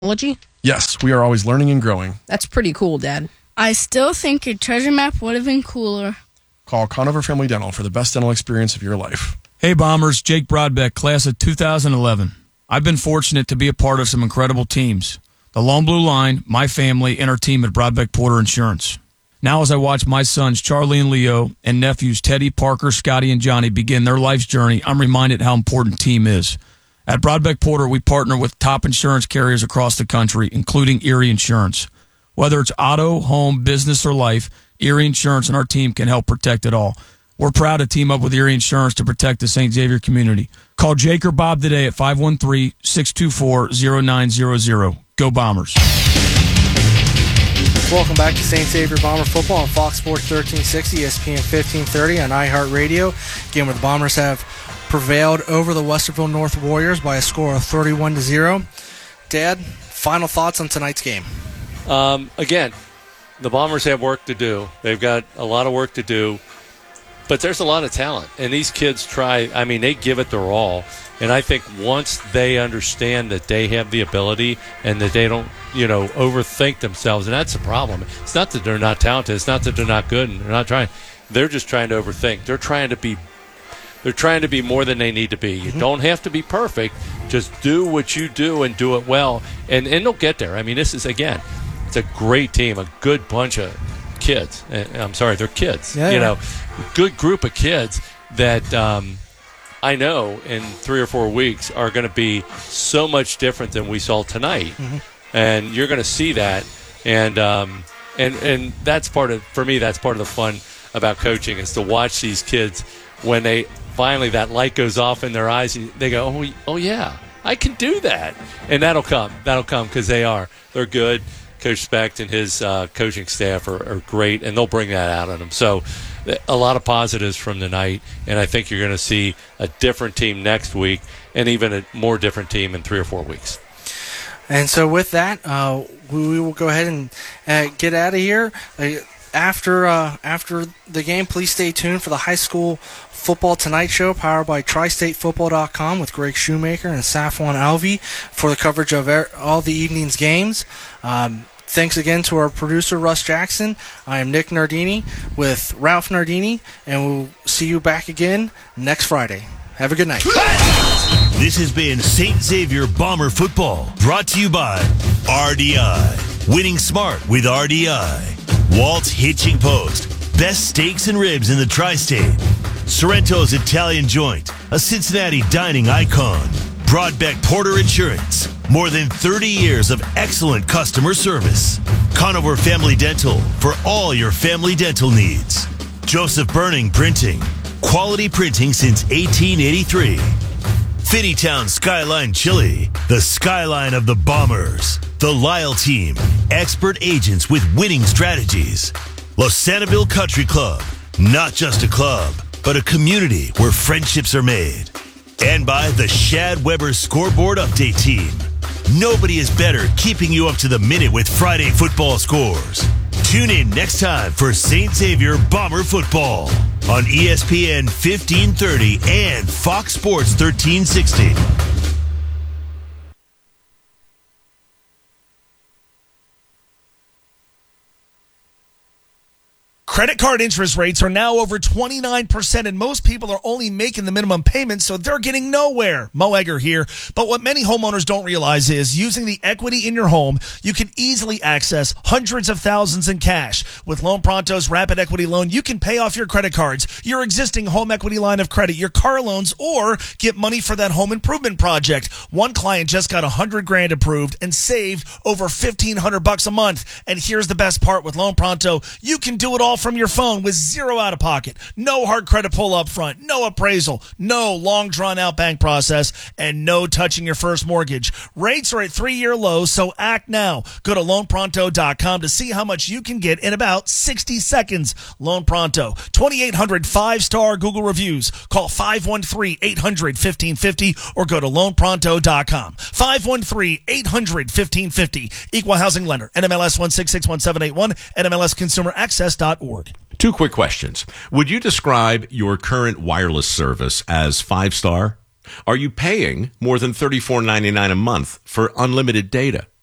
Technology? Yes, we are always learning and growing. That's pretty cool, Dad. I still think your treasure map would have been cooler. Call Conover Family Dental for the best dental experience of your life. Hey, Bombers, Jake Broadbeck, class of 2011. I've been fortunate to be a part of some incredible teams. The Lone Blue Line, my family, and our team at Broadbeck Porter Insurance. Now as I watch my sons, Charlie and Leo, and nephews, Teddy, Parker, Scotty, and Johnny, begin their life's journey, I'm reminded how important team is. At Broadbeck Porter, we partner with top insurance carriers across the country, including Erie Insurance. Whether it's auto, home, business, or life, Erie Insurance and our team can help protect it all. We're proud to team up with Erie Insurance to protect the St. Xavier community. Call Jake or Bob today at 513-624-0900. Go Bombers. Welcome back to St. Xavier Bomber Football on Fox Sports 1360, ESPN 1530 on iHeartRadio. Again, where the Bombers have prevailed over the Westerville North Warriors by a score of 31-0. Dad, final thoughts on tonight's game? Again, the Bombers have work to do. They've got a lot of work to do, but there's a lot of talent. And these kids they give it their all. And I think once they understand that they have the ability and that they don't, overthink themselves, and that's the problem. It's not that they're not talented. It's not that they're not good and they're not trying. They're just trying to overthink. They're trying to be more than they need to be. You don't have to be perfect. Just do what you do and do it well. And they'll get there. I mean, this is, again, it's a great team, a good bunch of kids. I'm sorry, they're kids. Yeah. Good group of kids that I know in 3 or 4 weeks are going to be so much different than we saw tonight. Mm-hmm. And you're going to see that. And that's for me, that's part of the fun about coaching is to watch these kids when they finally that light goes off in their eyes. They go, oh yeah, I can do that. And that'll come because they're good. Coach Specht and his coaching staff are great, and they'll bring that out on them. So a lot of positives from tonight, and I think you're going to see a different team next week and even a more different team in 3 or 4 weeks. And so with that, we will go ahead and get out of here. After the game, please stay tuned for the High School Football Tonight Show powered by TriStateFootball.com with Greg Shoemaker and Safwan Alvi for the coverage of all the evening's games. Thanks again to our producer, Russ Jackson. I am Nick Nardini with Ralph Nardini, and we'll see you back again next Friday. Have a good night. This has been St. Xavier Bomber Football, brought to you by RDI. Winning smart with RDI. Walt's Hitching Post. Best steaks and ribs in the tri-state. Sorrento's Italian Joint. A Cincinnati dining icon. Broadbeck Porter Insurance. More than 30 years of excellent customer service. Conover Family Dental for all your family dental needs. Joseph Burning Printing. Quality printing since 1883. Finneytown Skyline Chili. The skyline of the Bombers. The Lyle Team. Expert agents with winning strategies. Losanaville Country Club. Not just a club, but a community where friendships are made. And by the Shad Weber Scoreboard Update Team. Nobody is better keeping you up to the minute with Friday football scores. Tune in next time for St. Xavier Bomber Football on ESPN 1530 and Fox Sports 1360. Credit card interest rates are now over 29%, and most people are only making the minimum payment, so they're getting nowhere. Mo Egger here. But what many homeowners don't realize is using the equity in your home, you can easily access hundreds of thousands in cash. With Loan Pronto's Rapid Equity Loan, you can pay off your credit cards, your existing home equity line of credit, your car loans, or get money for that home improvement project. One client just got $100,000 approved and saved over $1,500 a month. And here's the best part with Loan Pronto. You can do it all from your phone with zero out of pocket, no hard credit pull up front, no appraisal, no long drawn out bank process, and no touching your first mortgage. Rates are at 3-year lows, so act now. Go to loanpronto.com to see how much you can get in about 60 seconds. Loan Pronto, 2,800 5-star Google reviews. Call 513-800-1550 or go to loanpronto.com. 513-800-1550. Equal housing lender. NMLS 1661781. NMLSconsumeraccess.org. 2 quick questions. Would you describe your current wireless service as 5-star? Are you paying more than $34.99 a month for unlimited data?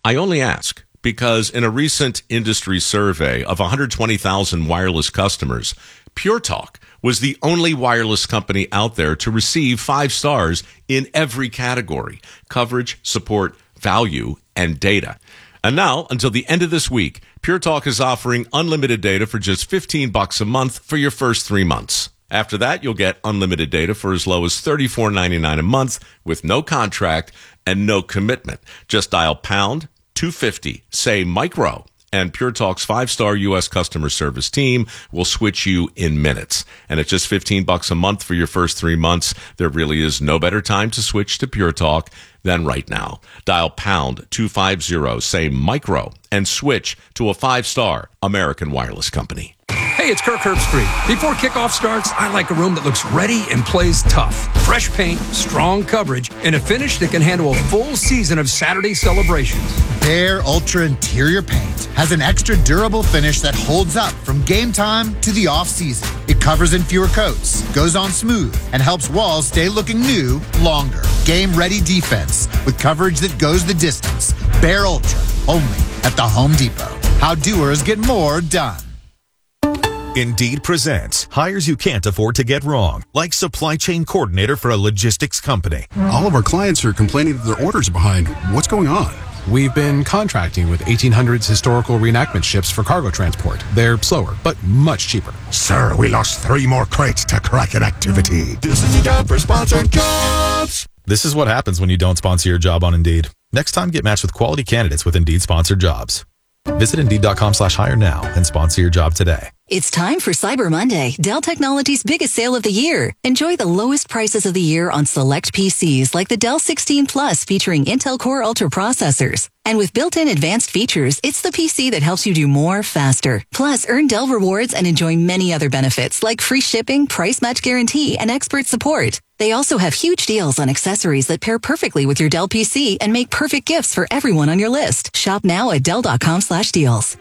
I only ask because in a recent industry survey of 120,000 wireless customers, Pure Talk was the only wireless company out there to receive 5 stars in every category: coverage, support, value, and data. And now, until the end of this week, Pure Talk is offering unlimited data for just $15 a month for your first 3 months. After that, you'll get unlimited data for as low as $34.99 a month with no contract and no commitment. Just dial pound 250, say micro, and Pure Talk's 5-star U.S. customer service team will switch you in minutes. And at just $15 a month for your first 3 months, there really is no better time to switch to Pure Talk than right now. Dial pound 250, say micro, and switch to a 5-star American wireless company. Hey, it's Kirk Herbstreit. Before kickoff starts, I like a room that looks ready and plays tough. Fresh paint, strong coverage, and a finish that can handle a full season of Saturday celebrations. Behr Ultra Interior Paint has an extra durable finish that holds up from game time to the off-season. It covers in fewer coats, goes on smooth, and helps walls stay looking new longer. Game-ready defense with coverage that goes the distance. Behr Ultra, only at the Home Depot. How doers get more done. Indeed presents hires you can't afford to get wrong, like supply chain coordinator for a logistics company. All of our clients are complaining that their orders are behind. What's going on? We've been contracting with 1800s historical reenactment ships for cargo transport. They're slower, but much cheaper. Sir, we lost 3 more crates to Kraken activity. This is the job for sponsored jobs. This is what happens when you don't sponsor your job on Indeed. Next time, get matched with quality candidates with Indeed sponsored jobs. Visit Indeed.com/hire now and sponsor your job today. It's time for Cyber Monday, Dell Technologies' biggest sale of the year. Enjoy the lowest prices of the year on select PCs like the Dell 16 Plus featuring Intel Core Ultra processors. And with built-in advanced features, it's the PC that helps you do more faster. Plus, earn Dell rewards and enjoy many other benefits like free shipping, price match guarantee, and expert support. They also have huge deals on accessories that pair perfectly with your Dell PC and make perfect gifts for everyone on your list. Shop now at Dell.com/deals.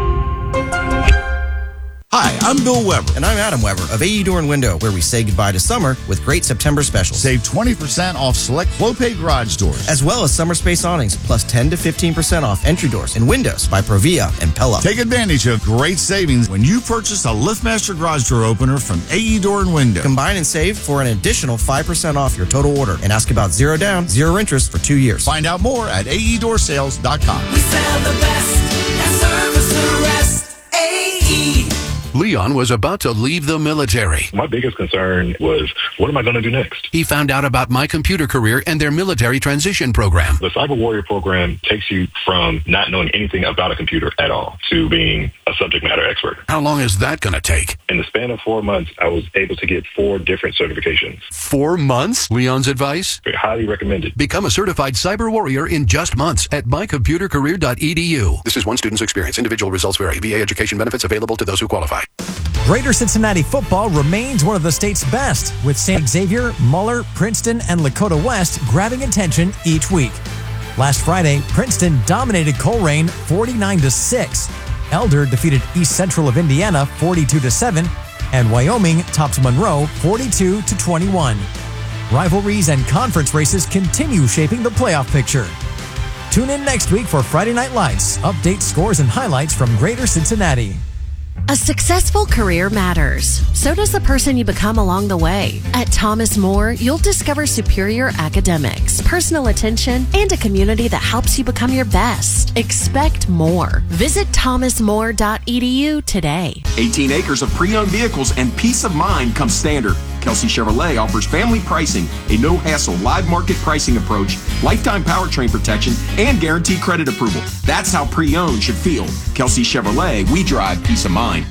Hi, I'm Bill Weber. And I'm Adam Weber of AE Door & Window, where we say goodbye to summer with great September specials. Save 20% off select Clopay garage doors. As well as summer space awnings, plus 10 to 15% off entry doors and windows by Provia and Pella. Take advantage of great savings when you purchase a LiftMaster garage door opener from AE Door & Window. Combine and save for an additional 5% off your total order. And ask about 0 down, 0 interest for 2 years. Find out more at aeDoorSales.com. We sell the best and service the rest. AE. Leon was about to leave the military. My biggest concern was, what am I going to do next? He found out about My Computer Career and their military transition program. The Cyber Warrior program takes you from not knowing anything about a computer at all to being a subject matter expert. How long is that going to take? In the span of 4 months, I was able to get 4 different certifications. 4 months? Leon's advice? Highly recommended. Become a certified cyber warrior in just months at mycomputercareer.edu. This is one student's experience. Individual results vary. VA education benefits available to those who qualify. Greater Cincinnati football remains one of the state's best, with St. Xavier, Muller, Princeton, and Lakota West grabbing attention each week. Last Friday, Princeton dominated Colerain 49-6. Elder defeated East Central of Indiana 42-7, and Wyoming topped Monroe 42-21. Rivalries and conference races continue shaping the playoff picture. Tune in next week for Friday Night Lights. Update scores and highlights from Greater Cincinnati. A successful career matters. So does the person you become along the way. At Thomas More, you'll discover superior academics, personal attention, and a community that helps you become your best. Expect more. Visit thomasmore.edu today. 18 acres of pre-owned vehicles and peace of mind come standard. Kelsey Chevrolet offers family pricing, a no-hassle live market pricing approach, lifetime powertrain protection, and guaranteed credit approval. That's how pre-owned should feel. Kelsey Chevrolet, we drive peace of mind.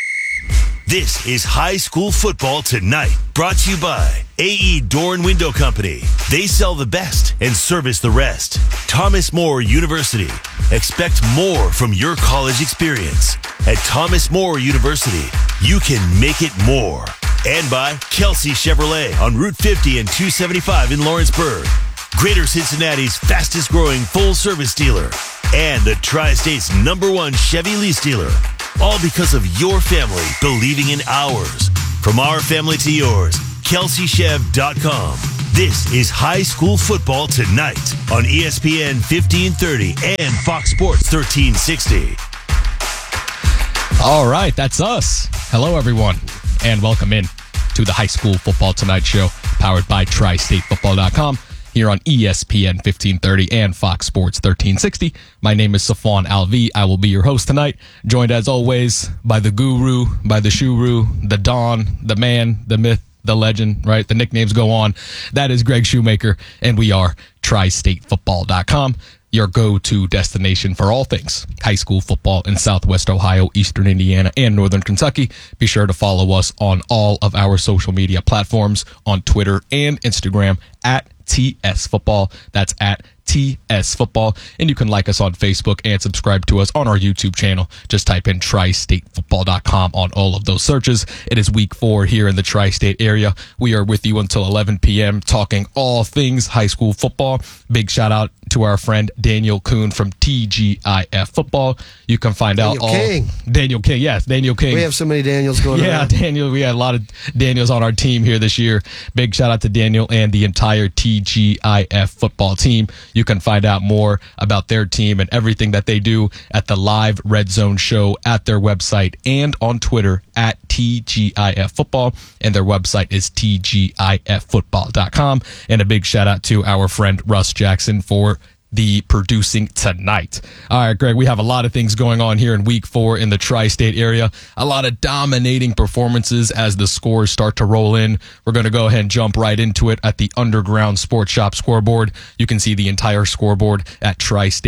This is High School Football Tonight, brought to you by AE Door & Window Company. They sell the best and service the rest. Thomas More University. Expect more from your college experience. At Thomas More University, you can make it more. And by Kelsey Chevrolet on Route 50 and 275 in Lawrenceburg. Greater Cincinnati's fastest growing full service dealer. And the Tri-State's #1 Chevy lease dealer. All because of your family believing in ours. From our family to yours, KelseyChev.com. This is High School Football Tonight on ESPN 1530 and Fox Sports 1360. All right, that's us. Hello, everyone, and welcome in to the High School Football Tonight show, powered by TriStateFootball.com, here on ESPN 1530 and Fox Sports 1360. My name is Safwan Alvi. I will be your host tonight, joined as always by the guru, by the shuru, the Don, the man, the myth, the legend, right? The nicknames go on. That is Greg Shoemaker, and we are TriStateFootball.com, your go-to destination for all things high school football in Southwest Ohio, Eastern Indiana, and Northern Kentucky. Be sure to follow us on all of our social media platforms on Twitter and Instagram at TS Football. That's at TS Football. And you can like us on Facebook and subscribe to us on our YouTube channel. Just type in TriStateFootball.com on all of those searches. It is week 4 here in the Tri-State area. We are with you until 11 p.m. talking all things high school football. Big shout out to our friend Daniel Kuhn from TGIF Football. You can find out all. Daniel King, yes, Daniel King. We have so many Daniels going on. Yeah, Daniel. We had a lot of Daniels on our team here this year. Big shout out to Daniel and the entire TGIF football team. You can find out more about their team and everything that they do at the live Red Zone show at their website and on Twitter at TGIF Football. And their website is TGIFfootball.com. And a big shout out to our friend Russ Jackson for the producing tonight. All right, Greg, we have a lot of things going on here in week 4 in the Tri-State area. A lot of dominating performances as the scores start to roll in. We're going to go ahead and jump right into it at the Underground Sports Shop scoreboard. You can see the entire scoreboard at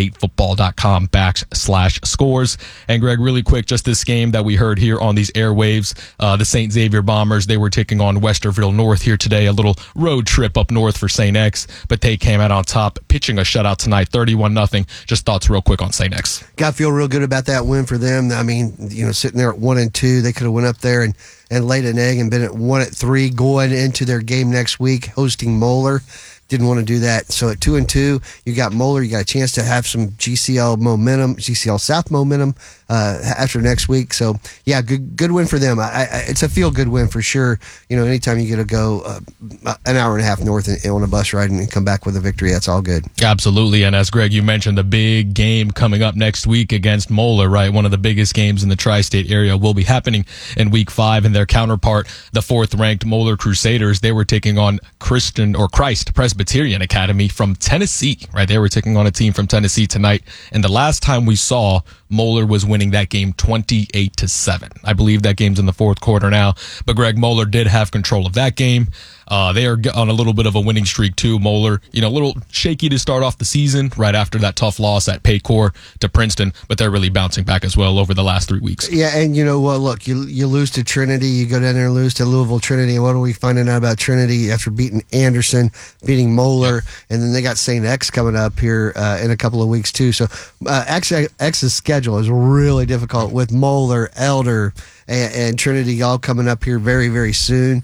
TriStateFootball.com/scores. And Greg, really quick, just this game that we heard here on these airwaves, the St. Xavier Bombers, they were taking on Westerville North here today, a little road trip up north for St. X, but they came out on top, pitching a shutout tonight. 31-0. Just thoughts real quick on St. X. Got to feel real good about that win for them. I mean, sitting there at 1-2, they could have went up there and laid an egg and been at 1-3 going into their game next week, hosting Moeller. Didn't want to do that. So at 2-2, you got Moeller. You got a chance to have some GCL momentum, GCL South momentum after next week. So yeah, good win for them. It's a feel-good win for sure. Anytime you get to go an hour and a half north on a bus ride and come back with a victory, that's all good. Absolutely. And as Greg, you mentioned, the big game coming up next week against Moeller, right? One of the biggest games in the Tri-State area will be happening in week 5, and their counterpart, the 4th-ranked Moeller Crusaders, they were taking on Christ Presbyterian Academy from Tennessee, right? They were taking on a team from Tennessee tonight. And the last time we saw, Moeller was winning that game 28-7. I believe that game's in the 4th quarter now. But Greg, Moeller did have control of that game. They are on a little bit of a winning streak too. Moeller, a little shaky to start off the season right after that tough loss at Paycor to Princeton, but they're really bouncing back as well over the last 3 weeks. Yeah, and look, you lose to Trinity, you go down there and lose to Louisville Trinity, and what are we finding out about Trinity after beating Anderson, beating Moeller, and then they got St. X coming up here in a couple of weeks too. So X's schedule is really difficult with Moeller, Elder, and Trinity all coming up here very, very soon.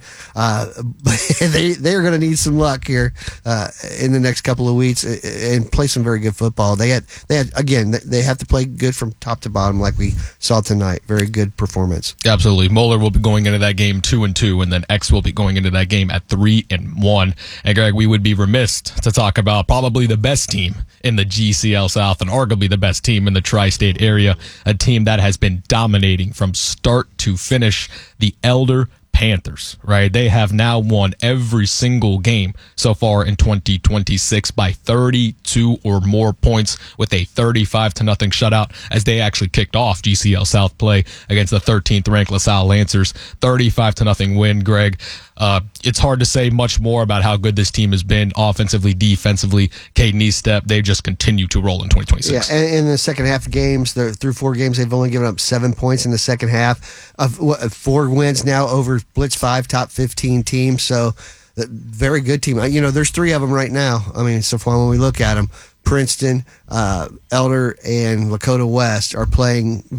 They're going to need some luck here in the next couple of weeks and play some very good football. They have to play good from top to bottom like we saw tonight. Very good performance. Absolutely. Moeller will be going into that game 2-2, and then X will be going into that game at 3-1. And Greg, we would be remiss to talk about probably the best team in the GCL South and arguably the best team in the Tri-State area, a team that has been dominating from start to finish, the Elder Panthers, right? They have now won every single game so far in 2026 by 32 or more points with a 35-0 shutout as they actually kicked off GCL South play against the 13th ranked LaSalle Lancers. 35-0 win, Greg. It's hard to say much more about how good this team has been offensively, defensively. Caden Eastep, they just continue to roll in 2026. Yeah, and in the second half of games, through 4 games, they've only given up 7 points in the second half of 4 wins now over Blitz 5 top 15 teams. So very good team. There's 3 of them right now. I mean, so far when we look at them, Princeton, Elder, and Lakota West are playing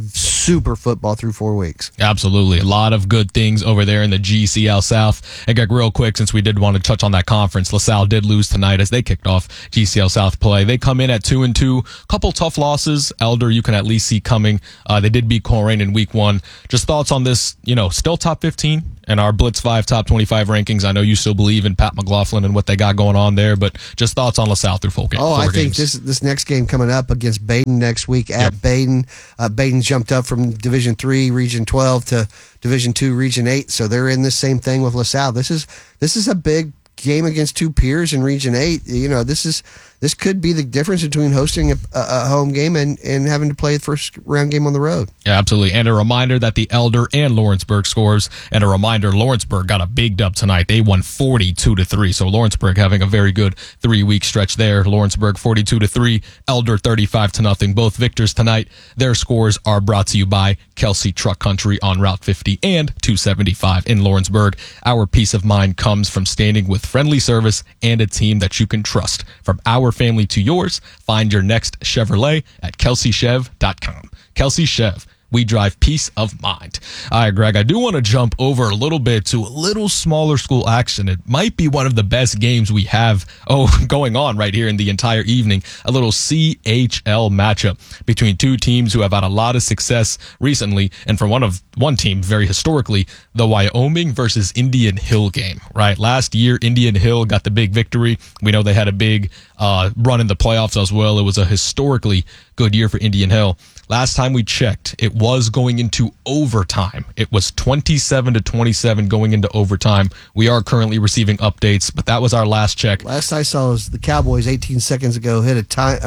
super football through 4 weeks. Absolutely. A lot of good things over there in the GCL South. And Greg, real quick, since we did want to touch on that conference, LaSalle did lose tonight as they kicked off GCL South play. They come in at 2-2. Couple tough losses. Elder, you can at least see coming. They did beat Coleraine in week 1. Just thoughts on this, still top 15 and our Blitz 5 top 25 rankings. I know you still believe in Pat McLaughlin and what they got going on there, but just thoughts on LaSalle through four games. I think this next game coming up against Baden next week at Baden. Baden jumped up from Division 3, Region 12 to Division 2, Region 8, so they're in the same thing with LaSalle. This is a big game against two peers in Region 8. This could be the difference between hosting a home game and having to play the first round game on the road. Yeah, absolutely. And a reminder that the Elder and Lawrenceburg scores. And a reminder, Lawrenceburg got a big dub tonight. They won 42-3. So Lawrenceburg having a very good 3-week stretch there. Lawrenceburg 42-3, Elder 35-0. Both victors tonight. Their scores are brought to you by Kelsey Truck Country on Route 50 and 275 in Lawrenceburg. Our peace of mind comes from standing with friendly service and a team that you can trust. From our family to yours, find your next Chevrolet at kelseychev.com. Kelsey Chev, we drive peace of mind. All right, Greg, I do want to jump over a little bit to a little smaller school action. It might be one of the best games we have going on right here in the entire evening. A little CHL matchup between two teams who have had a lot of success recently. And for one team, very historically, the Wyoming versus Indian Hill game, right? Last year, Indian Hill got the big victory. We know they had a big run in the playoffs as well. It was a historically good year for Indian Hill. Last time we checked, it was going into overtime. It was 27-27 going into overtime. We are currently receiving updates, but that was our last check. Last I saw was the Cowboys 18 seconds ago hit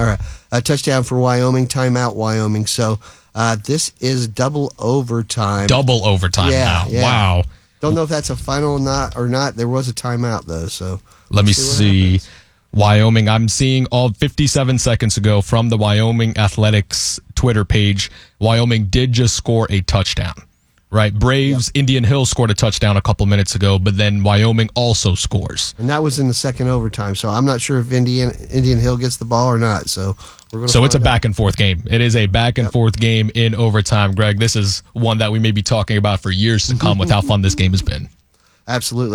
a touchdown for Wyoming, timeout Wyoming. So this is double overtime. Double overtime now. Yeah. Wow. Don't know if that's a final or not. There was a timeout though. So let me see. Wyoming, I'm seeing all 57 seconds ago from the Wyoming Athletics Twitter page, Wyoming did just score a touchdown, right? Braves, Indian Hill scored a touchdown a couple minutes ago, but then Wyoming also scores. And that was in the second overtime, so I'm not sure if Indian Hill gets the ball or not. So it's a back and forth game. It is a back and forth game in overtime, Greg. This is one that we may be talking about for years to come with how fun this game has been. Absolutely.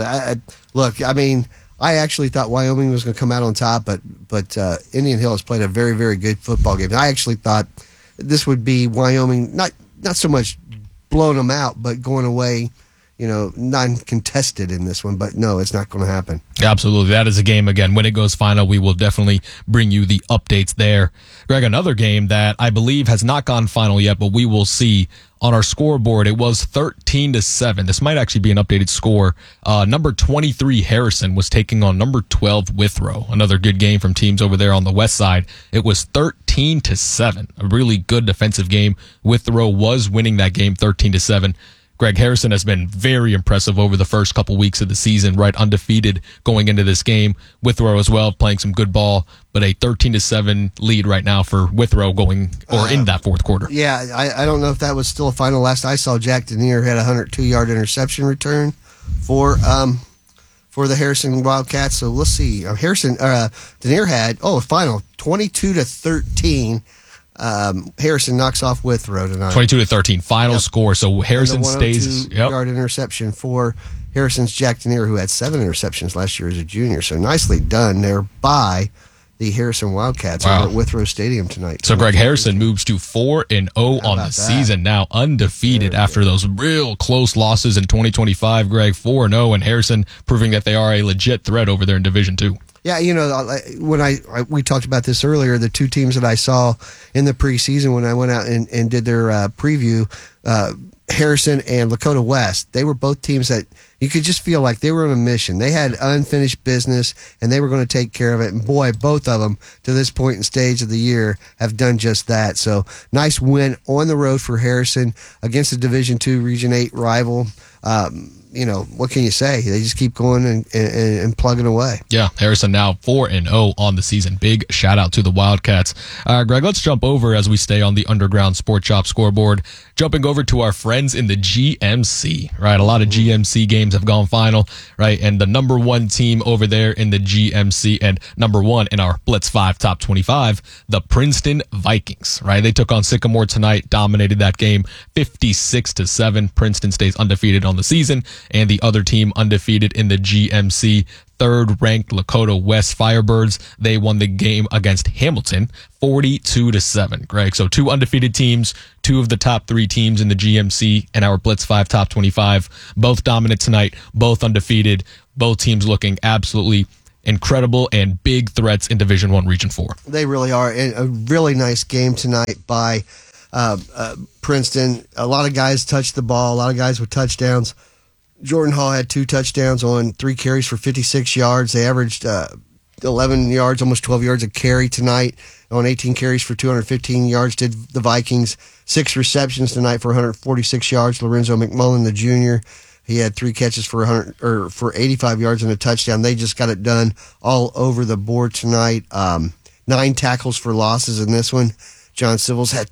I actually thought Wyoming was going to come out on top, but Indian Hill has played a very, very good football game. I actually thought this would be Wyoming, not so much blowing them out, but going away, non-contested in this one. But no, it's not going to happen. Absolutely. That is a game, again, when it goes final, we will definitely bring you the updates there. Greg, another game that I believe has not gone final yet, but we will see on our scoreboard. It was 13-7. This might actually be an updated score. Number 23 Harrison was taking on number 12 Withrow. Another good game from teams over there on the west side. It was 13-7. A really good defensive game. Withrow was winning that game 13-7. Greg, Harrison has been very impressive over the first couple weeks of the season, right? Undefeated going into this game. Withrow as well, playing some good ball, but a 13-7 lead right now for Withrow in that fourth quarter. Yeah, I don't know if that was still a final. Last I saw, Jack Denier had a 102-yard interception return for the Harrison Wildcats. So we'll see. Denier had a final 22-13. Harrison knocks off Withrow tonight. 22-13 final score. So Harrison stays. Yard interception for Harrison's Jack Denier, who had 7 interceptions last year as a junior. So nicely done there by the Harrison Wildcats over at Withrow Stadium tonight. So Greg Harrison moves to 4-0 on the season now, undefeated after those real close losses in 2025. Greg 4-0, and Harrison proving that they are a legit threat over there in Division 2. Yeah, when we talked about this earlier, the two teams that I saw in the preseason when I went out and did their preview, Harrison and Lakota West, they were both teams that you could just feel like they were on a mission. They had unfinished business, and they were going to take care of it. And boy, both of them to this point in stage of the year have done just that. So nice win on the road for Harrison against the Division II Region 8 rival. What can you say? They just keep going and plugging away. Yeah, Harrison now 4-0 on the season. Big shout out to the Wildcats. Greg, let's jump over as we stay on the Underground Sport Shop scoreboard. Jumping over to our friends in the GMC, right? A lot of GMC games games have gone final, right? And the number one team over there in the GMC and number one in our Blitz 5 Top 25, the Princeton Vikings, right? They took on Sycamore tonight, dominated that game 56-7. Princeton stays undefeated on the season, and the other team undefeated in the GMC, third-ranked Lakota West Firebirds. They won the game against Hamilton 42-7, Greg. So two undefeated teams, two of the top three teams in the GMC and our Blitz 5 Top 25, both dominant tonight, both undefeated, both teams looking absolutely incredible and big threats in Division I, Region 4. They really are. And a really nice game tonight by Princeton. A lot of guys touched the ball, a lot of guys with touchdowns. Jordan Hall had 2 touchdowns on 3 carries for 56 yards. They averaged 11 yards, almost 12 yards a carry tonight on 18 carries for 215 yards did the Vikings. 6 receptions tonight for 146 yards. Lorenzo McMullen, the junior, he had 3 catches for 85 yards and a touchdown. They just got it done all over the board tonight. 9 tackles for losses in this one. John Civils had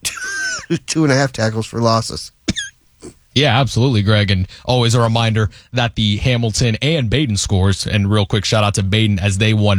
2.5 tackles for losses. Yeah, absolutely, Greg. And always a reminder that the Hamilton and Baden scores, and real quick shout out to Baden as they won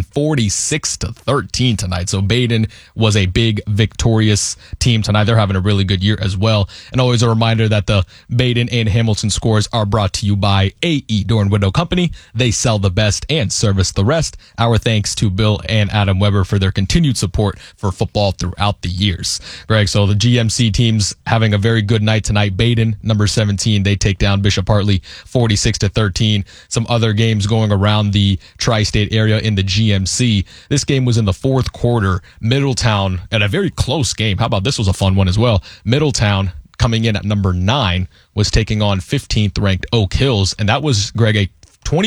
46-13 tonight. So Baden was a big victorious team tonight. They're having a really good year as well. And always a reminder that the Baden and Hamilton scores are brought to you by AE Door and Window Company. They sell the best and service the rest. Our thanks to Bill and Adam Weber for their continued support for football throughout the years. Greg, so the GMC team's having a very good night tonight. Baden, number 17, they take down Bishop Hartley 46-13. Some other games going around the tri-state area in the GMC. This game was in the fourth quarter. Middletown, at a very close game. How about this was a fun one as well. Middletown, coming in at number 9, was taking on 15th ranked Oak Hills, and that was, Greg, a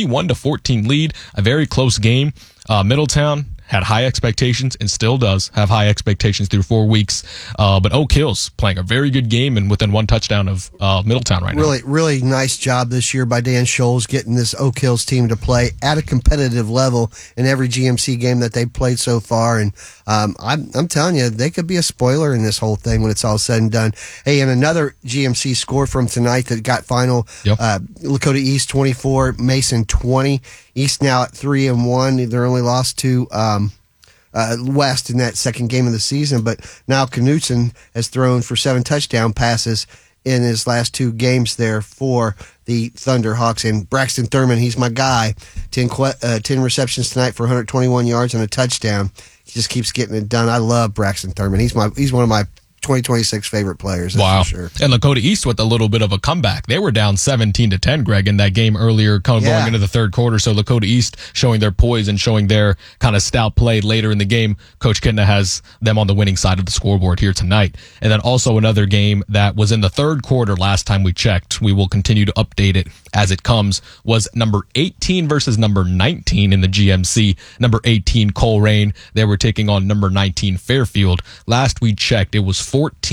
21-14 lead. A very close game. Middletown had high expectations and still does have high expectations through 4 weeks. But Oak Hills playing a very good game and within 1 touchdown of Middletown right now. Really nice job this year by Dan Scholes getting this Oak Hills team to play at a competitive level in every GMC game that they've played so far. And I'm telling you, they could be a spoiler in this whole thing when it's all said and done. Hey, and another GMC score from tonight that got final, Lakota East 24, Mason 20. East now at 3-1. They're only lost to West in that second game of the season, but now Knutson has thrown for 7 touchdown passes in his last 2 games there for the Thunderhawks. And Braxton Thurman, he's my guy. 10 receptions tonight for 121 yards and a touchdown. He just keeps getting it done. I love Braxton Thurman. He's one of my 2026 favorite players. Wow. For sure. And Lakota East with a little bit of a comeback. They were down 17-10, Greg, in that game earlier, going into the third quarter. So Lakota East showing their poise and showing their kind of stout play later in the game. Coach Kidna has them on the winning side of the scoreboard here tonight. And then also another game that was in the third quarter last time we checked. We will continue to update it as it comes, was number 18 versus number 19 in the GMC. Number 18, Coleraine. They were taking on number 19, Fairfield. Last we checked, it was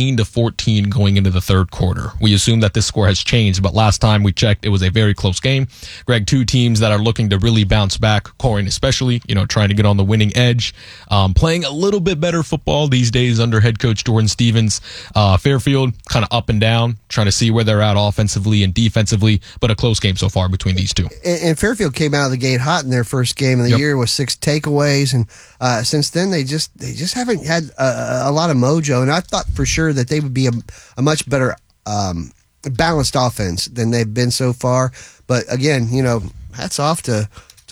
14-14 going into the third quarter. We assume that this score has changed, but last time we checked, it was a very close game. Greg, 2 teams that are looking to really bounce back, Coleraine especially, trying to get on the winning edge, playing a little bit better football these days under head coach Jordan Stevens. Fairfield kind of up and down, trying to see where they're at offensively and defensively, but a close game so far between these two. And Fairfield came out of the gate hot in their first game of the year with 6 takeaways, and since then they just haven't had a lot of mojo. And I thought for sure that they would be a much better balanced offense than they've been so far. But again, hats off to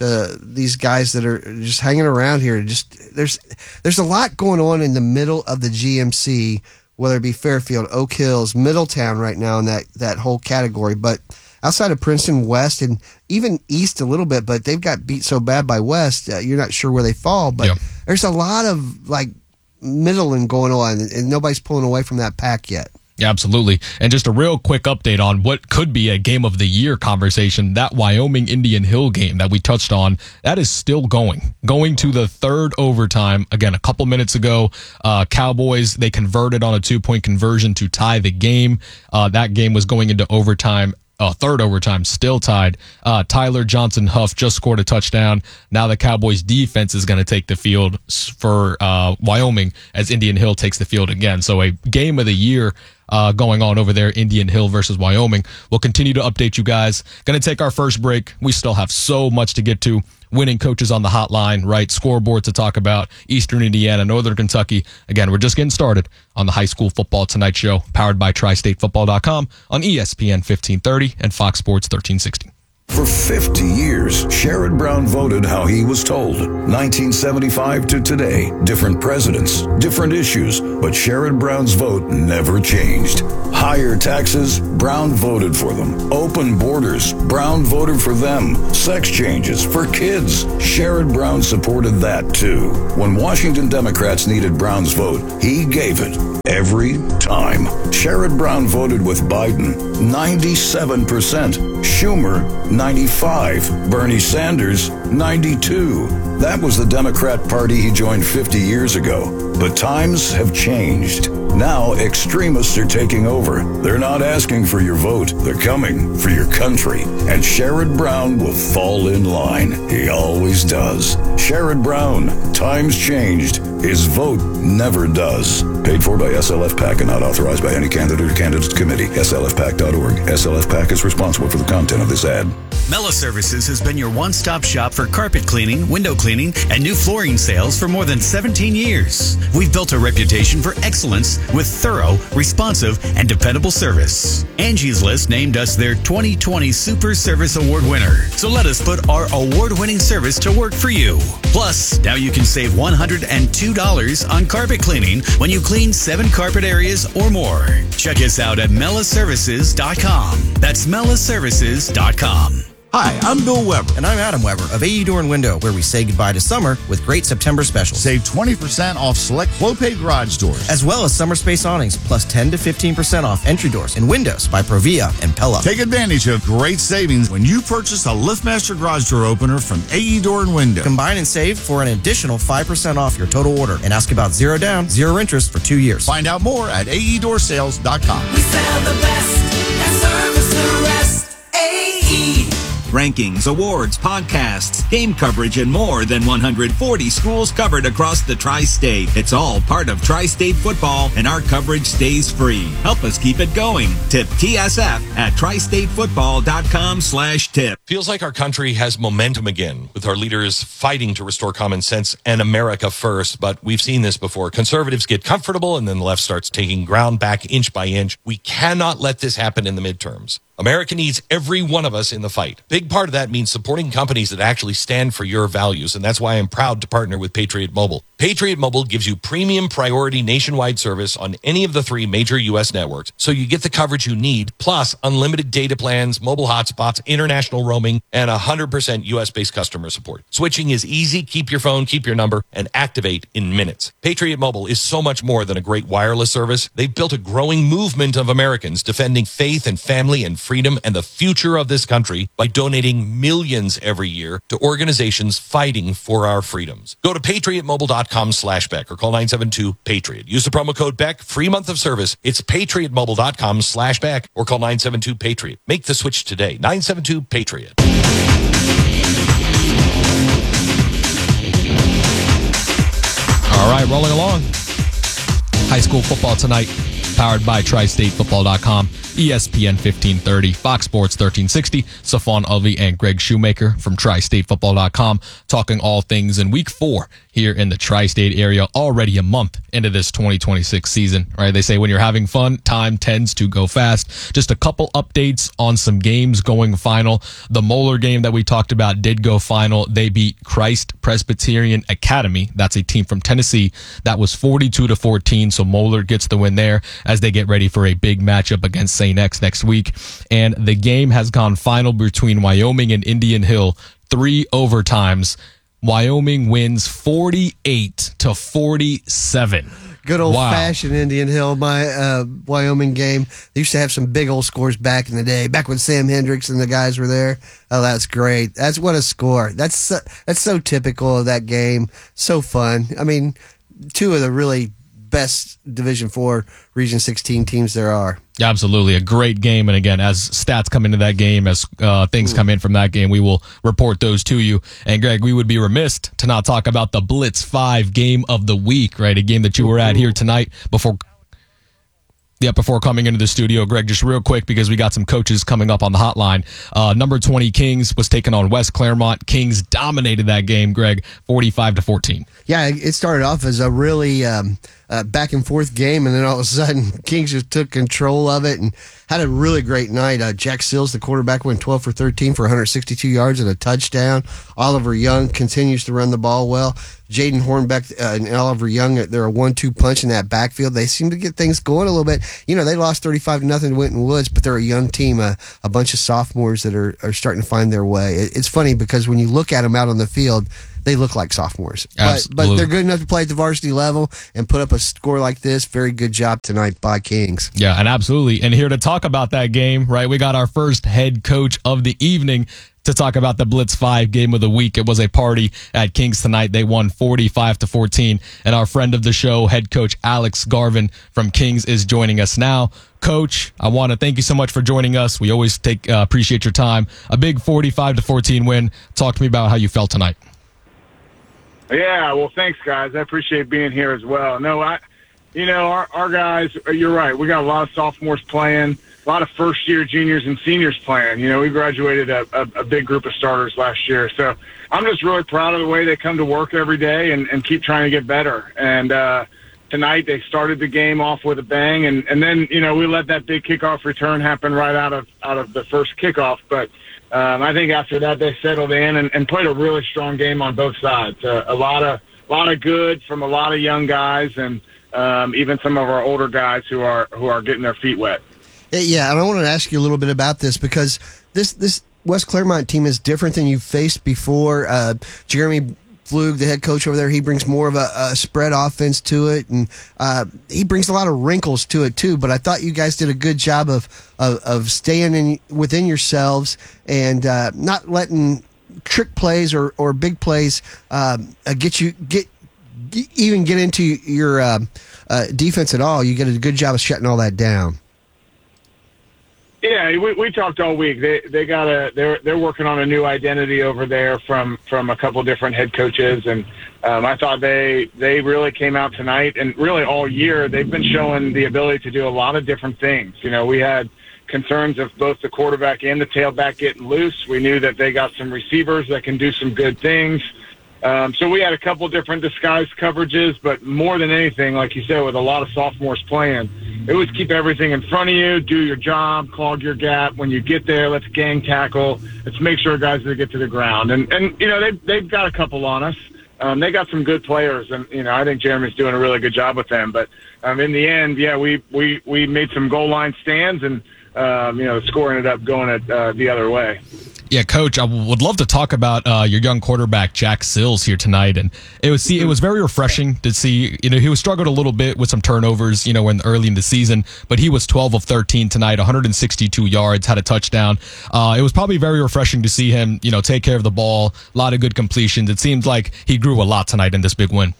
these guys that are just hanging around here. Just there's a lot going on in the middle of the GMC, whether it be Fairfield, Oak Hills, Middletown right now in that whole category. But outside of Princeton, West, and even East a little bit, but they've got beat so bad by West, you're not sure where they fall. But there's a lot of middling going on, and nobody's pulling away from that pack yet. Yeah, absolutely. And just a real quick update on what could be a game of the year conversation. That Wyoming Indian Hill game that we touched on, that is still going to the third overtime. Again, a couple minutes ago, Cowboys, they converted on a 2-point conversion to tie the game. That game was going into overtime. Third overtime, still tied. Tyler Johnson Huff just scored a touchdown. Now the Cowboys defense is going to take the field for Wyoming as Indian Hill takes the field again. So a game of the year going on over there, Indian Hill versus Wyoming. We'll continue to update you guys. Going to take our first break. We still have so much to get to. Winning coaches on the hotline, right? Scoreboard to talk about. Eastern Indiana, Northern Kentucky. Again, we're just getting started on the High School Football Tonight Show, powered by TriStateFootball.com on ESPN 1530 and Fox Sports 1360. For 50 years, Sherrod Brown voted how he was told. 1975 to today, different presidents, different issues, but Sherrod Brown's vote never changed. Higher taxes, Brown voted for them. Open borders, Brown voted for them. Sex changes for kids, Sherrod Brown supported that too. When Washington Democrats needed Brown's vote, he gave it. Every time. Sherrod Brown voted with Biden, 97%. Schumer, 95. Bernie Sanders, 92. That was the Democrat Party he joined 50 years ago. But times have changed. Now extremists are taking over. They're not asking for your vote. They're coming for your country. And Sherrod Brown will fall in line. He always does. Sherrod Brown. Times changed. His vote never does. Paid for by SLF PAC and not authorized by any candidate or candidates committee. SLFPAC.org. SLF PAC is responsible for the content of this ad. Mela Services has been your one-stop shop for carpet cleaning, window cleaning, and new flooring sales for more than 17 years. We've built a reputation for excellence with thorough, responsive, and dependable service. Angie's List named us their 2020 Super Service Award winner. So let us put our award-winning service to work for you. Plus, now you can save $102 on carpet cleaning when you clean 7 carpet areas or more. Check us out at melaservices.com. That's melaservices.com. Hi, I'm Bill Weber. And I'm Adam Weber of AE Door and Window, where we say goodbye to summer with great September specials. Save 20% off select Clopay garage doors. As well as summer space awnings, plus 10 to 15% off entry doors and windows by Provia and Pella. Take advantage of great savings when you purchase a LiftMaster garage door opener from AE Door and Window. Combine and save for an additional 5% off your total order. And ask about 0 down, 0 interest for 2 years. Find out more at aeDoorsales.com. We sell the best and service the rest. AE. Rankings, awards, podcasts, game coverage, and more than 140 schools covered across the tri-state. It's all part of Tri-State Football, and our coverage stays free. Help us keep it going. Tip TSF at tristatefootball.com/tip. Feels like our country has momentum again, with our leaders fighting to restore common sense and America first. But we've seen this before. Conservatives get comfortable, and then the left starts taking ground back inch by inch. We cannot let this happen in the midterms. America needs every one of us in the fight. Big part of that means supporting companies that actually stand for your values, and that's why I'm proud to partner with Patriot Mobile. Patriot Mobile gives you premium priority nationwide service on any of the 3 major U.S. networks, so you get the coverage you need, plus unlimited data plans, mobile hotspots, international roaming, and 100% U.S.-based customer support. Switching is easy. Keep your phone, keep your number, and activate in minutes. Patriot Mobile is so much more than a great wireless service. They've built a growing movement of Americans defending faith and family and freedom and the future of this country by donating millions every year to organizations fighting for our freedoms. Go to patriotmobile.com/Beck or call 972-PATRIOT. Use the promo code Beck. Free month of service. It's patriotmobile.com/Beck or call 972-PATRIOT. Make the switch today. 972-PATRIOT. All right, rolling along. High School Football Tonight, powered by TriStateFootball.com. ESPN 1530, Fox Sports 1360, Safon Alvi and Greg Shoemaker from TriStateFootball.com talking all things in Week 4 here in the Tri-State area, already a month into this 2026 season, right? They say when you're having fun, time tends to go fast. Just a couple updates on some games going final. The Moeller game that we talked about did go final. They beat Christ Presbyterian Academy. That's a team from Tennessee. That was 42-14, so Moeller gets the win there as they get ready for a big matchup against St. X next week. And the game has gone final between Wyoming and Indian Hill, 3 overtimes. Wyoming wins 48-47. Good old-fashioned Indian Hill, my Wyoming game. They used to have some big old scores back in the day, back when Sam Hendricks and the guys were there. Oh, that's great. That's what a score. That's so typical of that game. So fun. I mean, 2 of the really best Division IV, Region 16 teams there are. Absolutely. A great game. And again, as stats come into that game, as things come in from that game, we will report those to you. And Greg, we would be remiss to not talk about the Blitz 5 game of the week, right? A game that you were at here tonight before. Yeah, before coming into the studio, Greg, just real quick, because we got some coaches coming up on the hotline. Number 20 Kings was taking on West Claremont. Kings dominated that game, Greg, 45-14. Yeah, it started off as a really back and forth game, and then all of a sudden, Kings just took control of it and had a really great night. Jack Sills, the quarterback, went 12 for 13 for 162 yards and a touchdown. Oliver Young continues to run the ball well. Jaden Hornbeck and Oliver Young, they're a 1-2 punch in that backfield. They seem to get things going a little bit. You know, they lost 35-0 to Winton Woods, but they're a young team, a bunch of sophomores that are starting to find their way. It's funny because when you look at them out on the field, they look like sophomores. But they're good enough to play at the varsity level and put up a score like this. Very good job tonight by Kings. Yeah, and absolutely. And here to talk about that game, right, we got our first head coach of the evening to talk about the Blitz 5 game of the week. It was a party at Kings tonight. They won 45-14. And our friend of the show, head coach Alex Garvin from Kings, is joining us now. Coach, I want to thank you so much for joining us. We always appreciate your time. A big 45-14 win. Talk to me about how you felt tonight. Yeah, well, thanks, guys. I appreciate being here as well. No, our guys, you're right. We got a lot of sophomores playing, a lot of first-year juniors and seniors playing. You know, we graduated a big group of starters last year. So I'm just really proud of the way they come to work every day and keep trying to get better. And tonight they started the game off with a bang, and then, you know, we let that big kickoff return happen right out of the first kickoff. But I think after that they settled in and played a really strong game on both sides. A lot of good from a lot of young guys and even some of our older guys who are getting their feet wet. Yeah, and I want to ask you a little bit about this because this West Claremont team is different than you've faced before. Jeremy Flug, the head coach over there, he brings more of a spread offense to it, and he brings a lot of wrinkles to it too. But I thought you guys did a good job of staying within yourselves and not letting trick plays or big plays get into your defense at all. You get a good job of shutting all that down. Yeah, we talked all week. They're working on a new identity over there from a couple different head coaches, and I thought they really came out tonight, and really all year they've been showing the ability to do a lot of different things. You know, we had concerns of both the quarterback and the tailback getting loose. We knew that they got some receivers that can do some good things. So we had a couple different disguised coverages, but more than anything, like you said, with a lot of sophomores playing, it was keep everything in front of you, do your job, clog your gap. When you get there, let's gang tackle. Let's make sure guys get to the ground. And you know, they've got a couple on us. They got some good players, and you know, I think Jeremy's doing a really good job with them. But in the end, yeah, we made some goal line stands, and you know, the score ended up going the other way. Yeah, Coach, I would love to talk about your young quarterback, Jack Sills, here tonight. And it was very refreshing to see, you know, he was struggled a little bit with some turnovers, you know, early in the season, but he was 12 of 13 tonight, 162 yards, had a touchdown. It was probably very refreshing to see him, you know, take care of the ball, a lot of good completions. It seemed like he grew a lot tonight in this big win.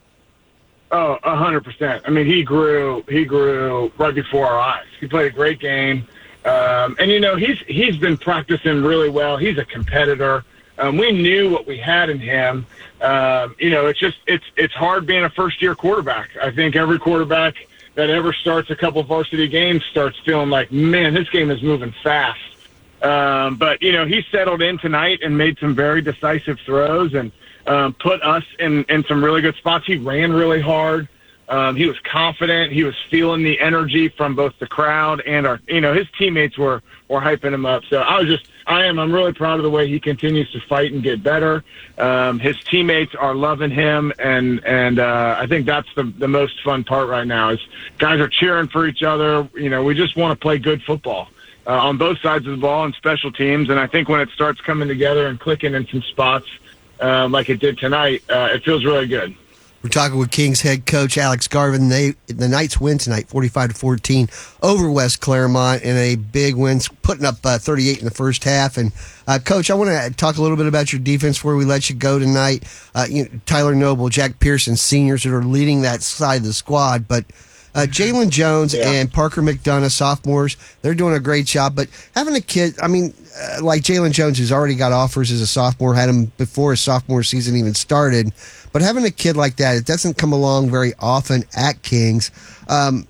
Oh, 100%. I mean, he grew right before our eyes. He played a great game. And you know, he's been practicing really well. He's a competitor. We knew what we had in him. You know, it's hard being a first year quarterback. I think every quarterback that ever starts a couple varsity games starts feeling like, man, this game is moving fast. But you know, he settled in tonight and made some very decisive throws and put us in some really good spots. He ran really hard. He was confident. He was feeling the energy from both the crowd and his teammates were hyping him up. So I'm really proud of the way he continues to fight and get better. His teammates are loving him, and I think that's the most fun part right now is guys are cheering for each other. You know, we just want to play good football on both sides of the ball and special teams. And I think when it starts coming together and clicking in some spots like it did tonight, it feels really good. We're talking with Kings head coach Alex Garvin. The Knights win tonight, 45-14 over West Claremont in a big win, putting up 38 in the first half. And Coach, I want to talk a little bit about your defense before we let you go tonight. Tyler Noble, Jack Pearson, seniors that are leading that side of the squad, but Jalen Jones and Parker McDonough, sophomores, they're doing a great job. But having a kid, I mean, like Jalen Jones, who's already got offers as a sophomore, had him before his sophomore season even started. But having a kid like that, it doesn't come along very often at Kings.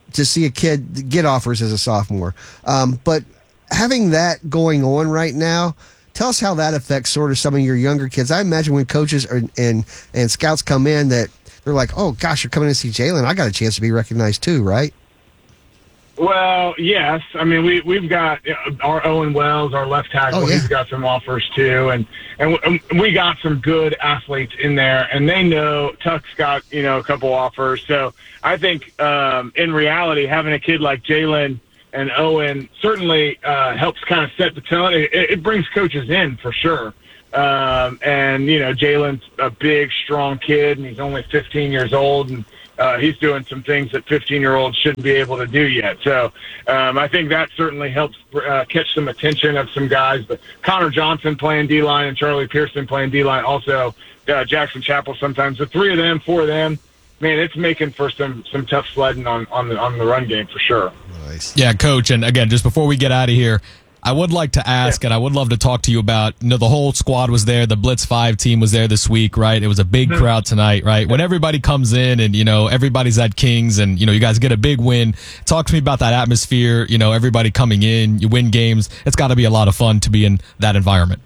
to see a kid get offers as a sophomore. But having that going on right now, tell us how that affects sort of some of your younger kids. I imagine when coaches and scouts come in that they're like, oh, gosh, you're coming to see Jalen. I got a chance to be recognized too, right? Well, yes. I mean, we've got our Owen Wells, our left tackle. He's got some offers too, and we got some good athletes in there, and they know Tuck's got a couple offers. So I think in reality, having a kid like Jalen and Owen certainly helps kind of set the tone. It brings coaches in for sure. And Jalen's a big, strong kid, and he's only 15 years old, and he's doing some things that 15-year-olds shouldn't be able to do yet. So I think that certainly helps catch some attention of some guys. But Connor Johnson playing D-line and Charlie Pearson playing D-line, also Jackson Chappell sometimes. The 4 of them, man, it's making for some tough sledding on the run game for sure. Nice. Yeah, Coach, and again, just before we get out of here, I would like to ask, and I would love to talk to you about, the whole squad was there. The Blitz 5 team was there this week, right? It was a big crowd tonight, right? When everybody comes in and, everybody's at Kings and, you guys get a big win. Talk to me about that atmosphere, everybody coming in, you win games. It's got to be a lot of fun to be in that environment.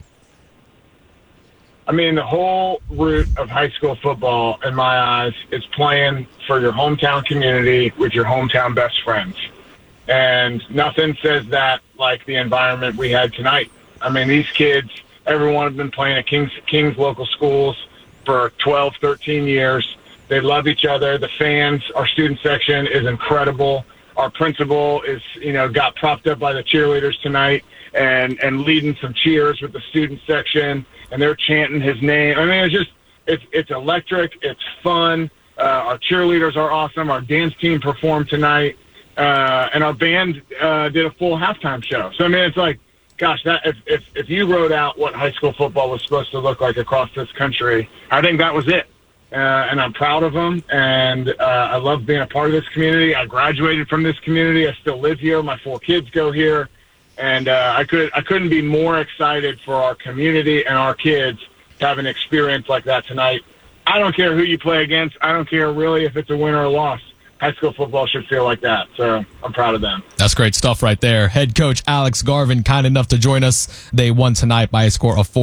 I mean, the whole root of high school football, in my eyes, is playing for your hometown community with your hometown best friends. And nothing says that like the environment we had tonight. I mean, these kids, everyone have been playing at King's local schools for 12, 13 years. They love each other. The fans, our student section is incredible. Our principal is, got propped up by the cheerleaders tonight and leading some cheers with the student section, and they're chanting his name. I mean, it's electric. It's fun. Our cheerleaders are awesome. Our dance team performed tonight. And our band did a full halftime show. So, I mean, it's like, gosh, that if you wrote out what high school football was supposed to look like across this country, I think that was it. And I'm proud of them, and I love being a part of this community. I graduated from this community. I still live here. My 4 kids go here. And I couldn't be more excited for our community and our kids to have an experience like that tonight. I don't care who you play against. I don't care really if it's a win or a loss. High school football should feel like that, so I'm proud of them. That's great stuff right there. Head coach Alex Garvin, kind enough to join us. They won tonight by a score of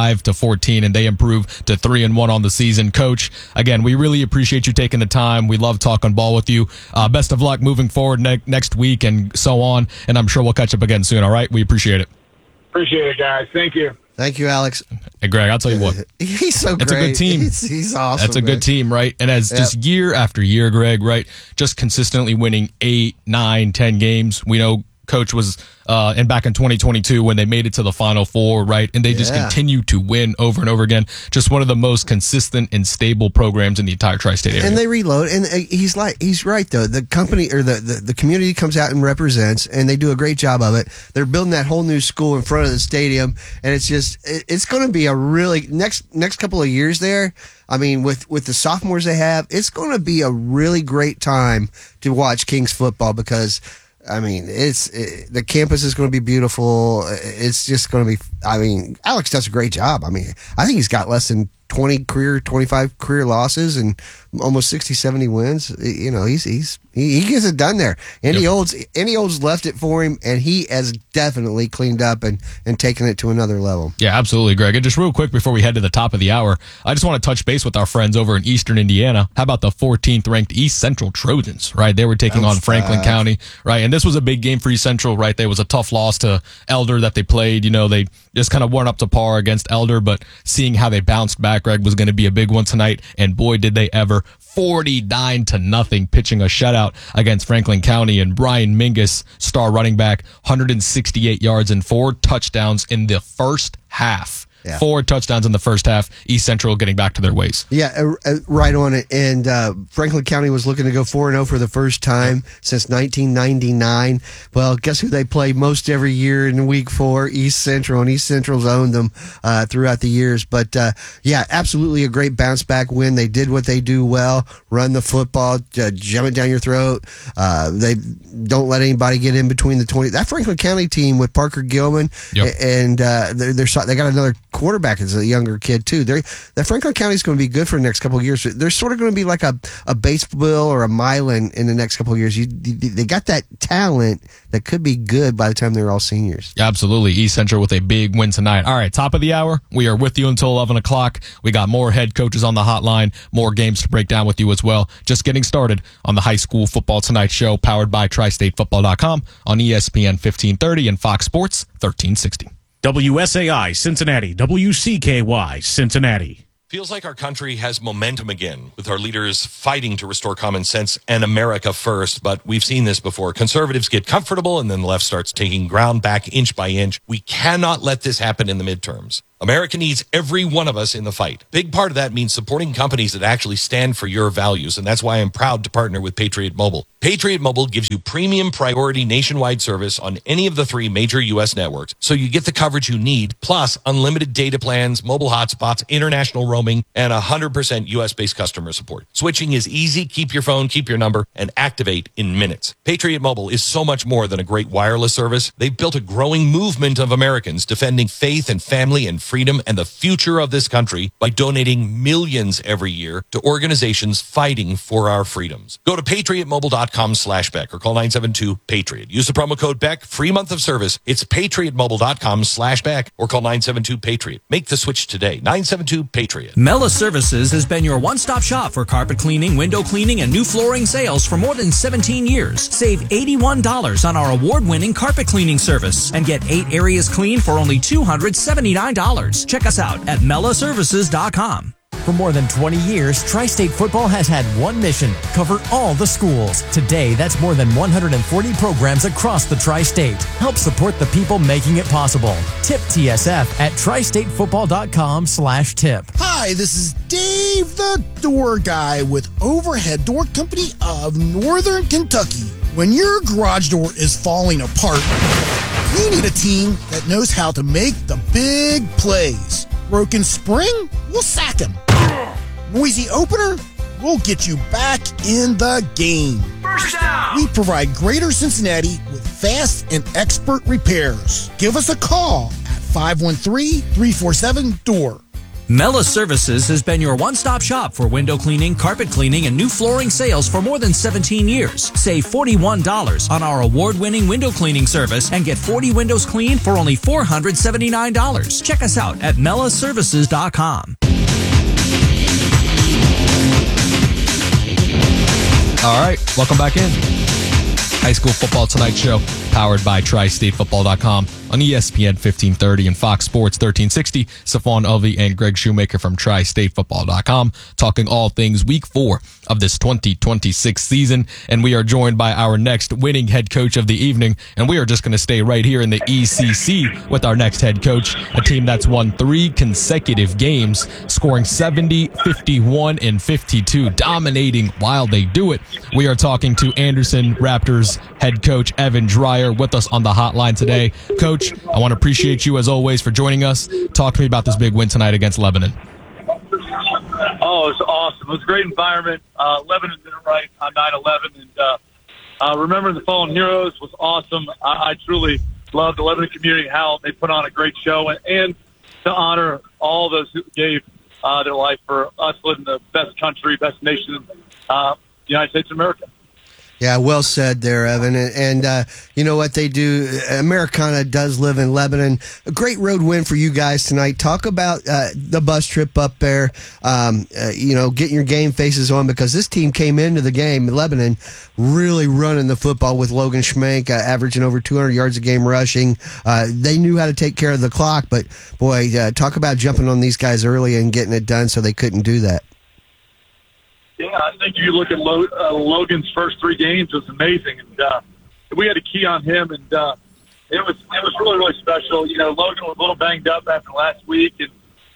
45-14, and they improved to 3-1 on the season. Coach, again, we really appreciate you taking the time. We love talking ball with you. Best of luck moving forward next week and so on, and I'm sure we'll catch up again soon, all right? We appreciate it. Appreciate it, guys. Thank you. Thank you, Alex. Hey, Greg, I'll tell you what. He's so great. It's a good team. He's awesome. That's a good team, right? And as just year after year, Greg, right, just consistently winning 8, 9, 10 games. We know Coach was and back in 2022 when they made it to the Final Four, right? And they just continue to win over and over again. Just one of the most consistent and stable programs in the entire tri-state area. And they reload. And he's right, though. The company or the community comes out and represents, and they do a great job of it. They're building that whole new school in front of the stadium, and it's going to be a really next couple of years there. I mean, with the sophomores they have, it's going to be a really great time to watch Kings football because, I mean, the campus is going to be beautiful. It's just going to be, I mean, Alex does a great job. I mean, I think he's got less than 25 career losses and almost 60, 70 wins. You know, he gets it done there. Andy Olds left it for him, and he has definitely cleaned up and taken it to another level. Yeah, absolutely, Greg. And just real quick before we head to the top of the hour, I just want to touch base with our friends over in Eastern Indiana. How about the 14th ranked East Central Trojans, right? They were taking on Franklin County, right? And this was a big game for East Central, right? There was a tough loss to Elder that they played. You know, they just kind of weren't up to par against Elder, but seeing how they bounced back, Greg, was going to be a big one tonight. And boy, did they ever. 49-0, pitching a shutout against Franklin County, and Brian Mingus, star running back, 168 yards and 4 touchdowns in the first half. Yeah. 4 touchdowns in the first half. East Central getting back to their ways. Yeah, right on it. And Franklin County was looking to go 4-0 for the first time since 1999. Well, guess who they play most every year in Week 4? East Central, and East Central's owned them throughout the years. But, yeah, absolutely a great bounce-back win. They did what they do well, run the football, jam it down your throat. They don't let anybody get in between the 20. That Franklin County team with Parker Gilman, and they got another quarterback is a younger kid too. That Franklin County is going to be good for the next couple of years. They're sort of going to be like a Batesville or a Milan in the next couple of years. They got that talent that could be good by the time they're all seniors. Absolutely. East Central with a big win tonight. All right, top of the hour. We are with you until 11 o'clock. We got more head coaches on the hotline, more games to break down with you as well. Just getting started on the High School Football Tonight show, powered by TriStateFootball.com on ESPN 1530 and Fox Sports 1360. WSAI Cincinnati, WCKY Cincinnati. Feels like our country has momentum again, with our leaders fighting to restore common sense and America first. But we've seen this before. Conservatives get comfortable and then the left starts taking ground back inch by inch. We cannot let this happen in the midterms. America needs every one of us in the fight. Big part of that means supporting companies that actually stand for your values, and that's why I'm proud to partner with Patriot Mobile. Patriot Mobile gives you premium priority nationwide service on any of the 3 major U.S. networks, so you get the coverage you need, plus unlimited data plans, mobile hotspots, international roaming, and 100% U.S.-based customer support. Switching is easy. Keep your phone, keep your number, and activate in minutes. Patriot Mobile is so much more than a great wireless service. They've built a growing movement of Americans defending faith and family and freedom and the future of this country by donating millions every year to organizations fighting for our freedoms. Go to patriotmobile.com/Beck or call 972-PATRIOT. Use the promo code Beck. Free month of service. It's patriotmobile.com/Beck or call 972-PATRIOT. Make the switch today. 972-PATRIOT. Mela Services has been your one-stop shop for carpet cleaning, window cleaning, and new flooring sales for more than 17 years. Save $81 on our award-winning carpet cleaning service and get 8 areas clean for only $279. Check us out at melaservices.com. For more than 20 years, Tri-State Football has had one mission: cover all the schools. Today, that's more than 140 programs across the Tri-State. Help support the people making it possible. Tip TSF at tristatefootball.com/tip. Hi, this is Dave the Door Guy with Overhead Door Company of Northern Kentucky. When your garage door is falling apart, you need a team that knows how to make the big plays. Broken spring? We'll sack him. Noisy opener? We'll get you back in the game. First down! We provide Greater Cincinnati with fast and expert repairs. Give us a call at 513-347-DOOR. Mela Services has been your one-stop shop for window cleaning, carpet cleaning, and new flooring sales for more than 17 years. Save $41 on our award-winning window cleaning service and get 40 windows clean for only $479. Check us out at melaservices.com. All right, welcome back in. High School Football Tonight show, powered by TriStateFootball.com on ESPN 1530 and Fox Sports 1360. Stephon Ulvey and Greg Shoemaker from TriStateFootball.com talking all things Week 4 of this 2026 season. And we are joined by our next winning head coach of the evening. And we are just going to stay right here in the ECC with our next head coach, a team that's won 3 consecutive games, scoring 70, 51, and 52, dominating while they do it. We are talking to Anderson Raptors head coach Evan Dreyer with us on the hotline today. Coach, I want to appreciate you as always for joining us. Talk to me about this big win tonight against Lebanon. Oh, it was awesome. It was a great environment. Lebanon did it right on 9/11, and remembering the fallen heroes was awesome. I truly love the Lebanon community, how they put on a great show, and to honor all those who gave their life for us living in the best country, best nation in the United States of America. Yeah, well said there, Evan. And you know what they do? Americana does live in Lebanon. A great road win for you guys tonight. Talk about the bus trip up there, getting your game faces on, because this team came into the game, Lebanon, really running the football with Logan Schmank, averaging over 200 yards a game rushing. They knew how to take care of the clock, but, boy, talk about jumping on these guys early and getting it done so they couldn't do that. Yeah, I think you look at Logan's first 3 games, it was amazing, and we had a key on him, and it was really, really special. You know, Logan was a little banged up after last week, and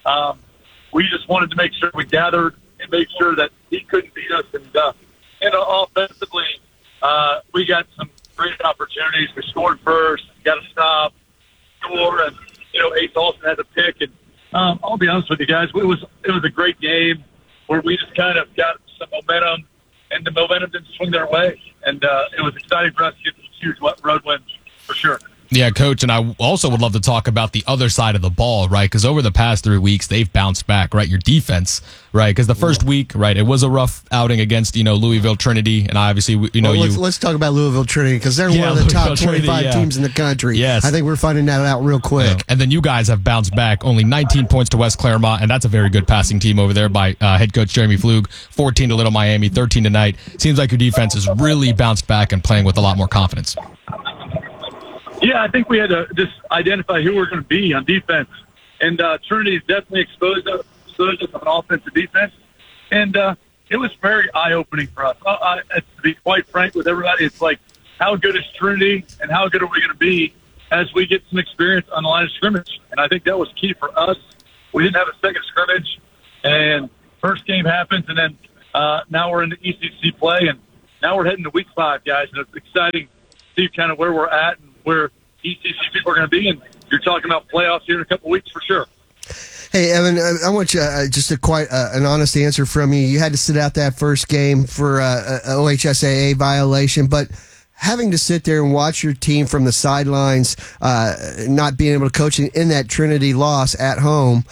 we just wanted to make sure we gathered and make sure that he couldn't beat us. And offensively, we got some great opportunities. We scored first, got a stop, score, and Ace Olsen had the pick. And I'll be honest with you guys, it was a great game where we just kind of got some momentum, and the momentum didn't swing their way. And it was exciting for us to get these huge road wins, for sure. Yeah, Coach, and I also would love to talk about the other side of the ball, right? Because over the past 3 weeks, they've bounced back, right? Your defense, right? Because the first week, right, it was a rough outing against, Louisville Trinity, and obviously, let's talk about Louisville Trinity because they're one of the top 25 teams in the country. Yes. I think we're finding that out real quick. And then you guys have bounced back, only 19 points to West Claremont, and that's a very good passing team over there by head coach Jeremy Flug. 14 to Little Miami, 13 tonight. Seems like your defense has really bounced back and playing with a lot more confidence. Yeah, I think we had to just identify who we're going to be on defense. And Trinity has definitely exposed us on offensive defense. And it was very eye-opening for us. To be quite frank with everybody, it's like, how good is Trinity and how good are we going to be as we get some experience on the line of scrimmage? And I think that was key for us. We didn't have a second scrimmage, and first game happens, and then now we're in the ECC play, and now we're heading to week 5, guys, and it's exciting to see kind of where we're at and where ECC people are going to be, and you're talking about playoffs here in a couple weeks for sure. Hey, Evan, I want you just an honest answer from you. You had to sit out that first game for a OHSAA violation, but having to sit there and watch your team from the sidelines, not being able to coach in that Trinity loss at home,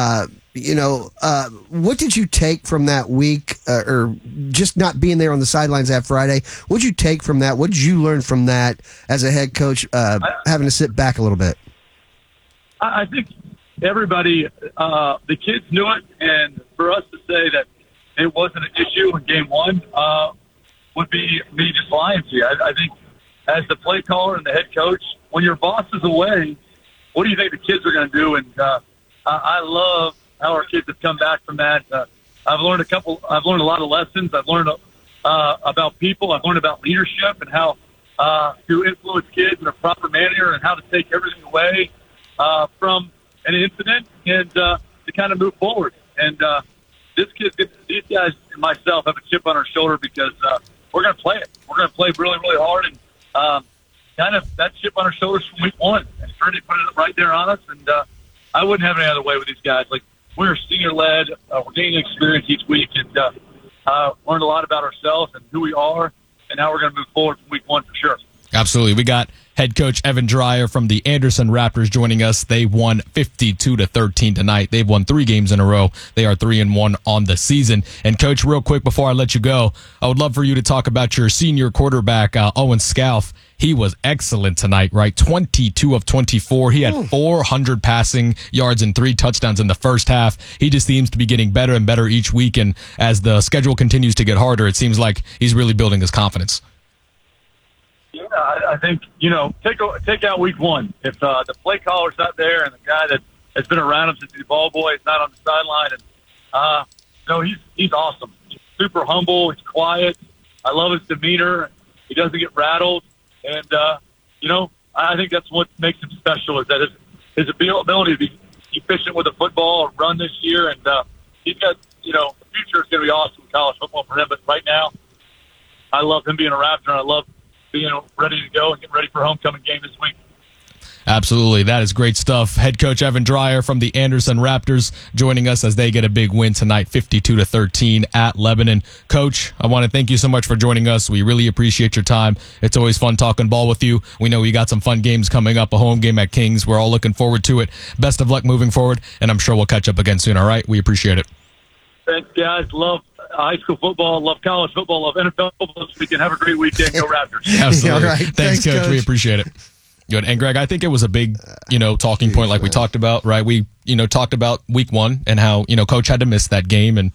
what did you take from that week, or just not being there on the sidelines that Friday? What did you take from that? What did you learn from that as a head coach, having to sit back a little bit? I think everybody, the kids knew it, and for us to say that it wasn't an issue in game 1 would be me just lying to you. I think as the play caller and the head coach, when your boss is away, what do you think the kids are going to do? And I love how our kids have come back from that. I've learned a lot of lessons. I've learned about people. I've learned about leadership and how to influence kids in a proper manner and how to take everything away from an incident and to kind of move forward. And these guys and myself have a chip on our shoulder because we're going to play it. We're going to play really, really hard. And kind of that chip on our shoulders from week 1. And Trinity put it right there on us. And I wouldn't have any other way with these guys. Like, we're senior-led. We're gaining experience each week and learned a lot about ourselves and who we are and how we're going to move forward from week 1 for sure. Absolutely. We got head coach Evan Dreyer from the Anderson Raptors joining us. They won 52-13 tonight. They've won 3 games in a row. They are 3-1 on the season. And Coach, real quick before I let you go, I would love for you to talk about your senior quarterback, Owen Scalf. He was excellent tonight, right? 22 of 24. He had 400 passing yards and 3 touchdowns in the first half. He just seems to be getting better and better each week. And as the schedule continues to get harder, it seems like he's really building his confidence. Yeah, I think, take out week 1. If the play caller's not there and the guy that has been around him since he's a ball boy is not on the sideline, and he's awesome. He's super humble. He's quiet. I love his demeanor. He doesn't get rattled. And, I think that's what makes him special is that his ability to be efficient with the football, run this year. And he's got, the future is going to be awesome in college football for him. But right now, I love him being a Raptor. And I love being ready to go and getting ready for homecoming game this week. Absolutely. That is great stuff. Head coach Evan Dreyer from the Anderson Raptors joining us as they get a big win tonight, 52-13 at Lebanon. Coach, I want to thank you so much for joining us. We really appreciate your time. It's always fun talking ball with you. We know you got some fun games coming up, a home game at Kings. We're all looking forward to it. Best of luck moving forward, and I'm sure we'll catch up again soon, all right? We appreciate it. Thanks, guys. Love high school football, love college football, love NFL football this weekend. Have a great weekend. Go Raptors. Absolutely. All right. Thanks, Coach. We appreciate it. Good. And Greg, I think it was a big, talking point like we talked about, right? We, talked about week 1 and how, Coach had to miss that game and,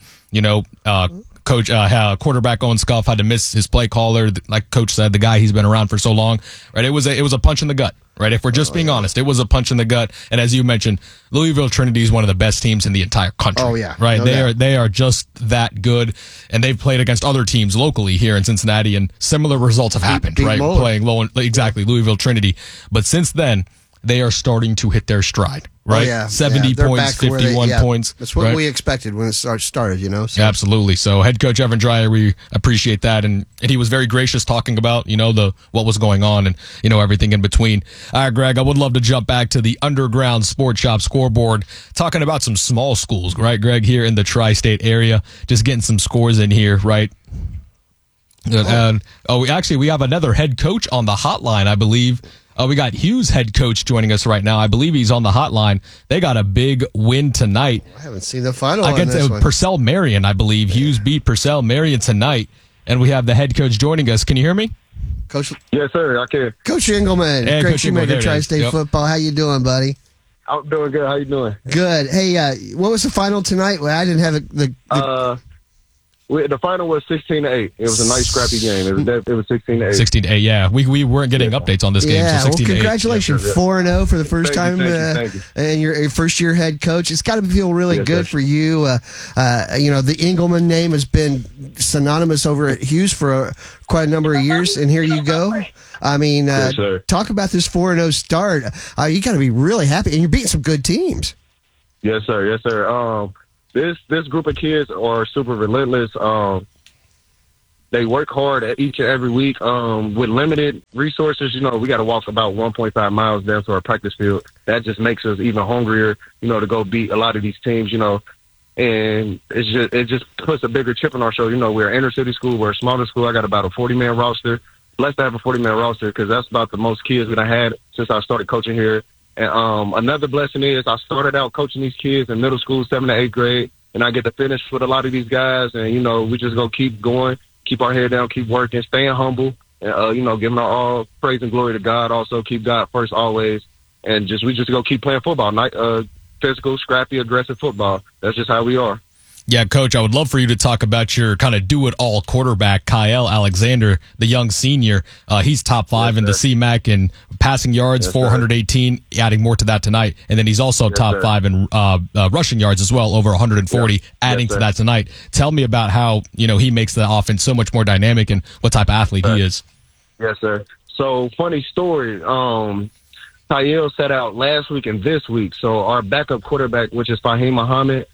quarterback Owen Scalf had to miss his play caller. Like Coach said, the guy he's been around for so long, right? It was a punch in the gut, right? If we're just being honest, it was a punch in the gut. And as you mentioned, Louisville Trinity is one of the best teams in the entire country. Oh yeah. Right. No They are just that good. And they've played against other teams locally here in Cincinnati and similar results have happened, right? Moeller. Playing Louisville Trinity. But since then, they are starting to hit their stride, right? 70 points, 51 points. That's what we expected when it started, So. Absolutely. So head coach Evan Dreyer, we appreciate that. And he was very gracious talking about, what was going on and, everything in between. All right, Greg, I would love to jump back to the Underground Sports Shop scoreboard, talking about some small schools, right, Greg, here in the tri-state area, just getting some scores in here, right? And we have another head coach on the hotline, I believe. We got Hughes head coach joining us right now. I believe he's on the hotline. They got a big win tonight. I haven't seen the final against on this one. Purcell Marion, I believe. Hughes beat Purcell Marion tonight, and we have the head coach joining us. Can you hear me? Coach? Yes, sir. I can. Coach Engelman. Hey, Great Coach you Engelman, making Tri-State football. How you doing, buddy? I'm doing good. How you doing? Good. Hey, what was the final tonight? Well, I didn't have the final was 16-8. It was a nice, scrappy game. It was 16-8. 16-8, yeah. We weren't getting updates on this game, yeah, so 16-8. well, congratulations. 4-0 for the first time. Thank you. And your first-year head coach. It's got to feel really good for you. The Engelman name has been synonymous over at Hughes for quite a number of years, and here you go. I mean, talk about this 4-0 start. You got to be really happy, and you're beating some good teams. Yes, sir. Yes, sir. This group of kids are super relentless. They work hard at each and every week. With limited resources, we got to walk about 1.5 miles down to our practice field. That just makes us even hungrier, to go beat a lot of these teams, and it just puts a bigger chip on our shoulder. We're an inner city school. We're a smaller school. I got about a 40-man roster. Blessed to have a 40-man roster because that's about the most kids that I had since I started coaching here. And another blessing is I started out coaching these kids in middle school, 7th to 8th grade, and I get to finish with a lot of these guys. And, we just go keep going, keep our head down, keep working, staying humble, and, giving all praise and glory to God. Also keep God first always. And we just go keep playing football, physical, scrappy, aggressive football. That's just how we are. Yeah, Coach, I would love for you to talk about your kind of do-it-all quarterback, Kyle Alexander, the young senior. He's top 5 in the CMAC in passing yards, 418, adding more to that tonight. And then he's also top 5 in rushing yards as well, over 140, adding to that tonight. Tell me about how, he makes the offense so much more dynamic and what type of athlete he is. Yes, sir. So, funny story. Kyle sat out last week and this week. So, our backup quarterback, which is Fahim Muhammad,